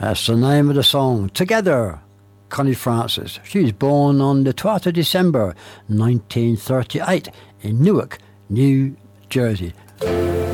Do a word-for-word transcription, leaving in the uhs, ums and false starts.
That's the name of the song. Together, Connie Francis. She was born on the twelfth of December nineteen thirty-eight in Newark, New Jersey.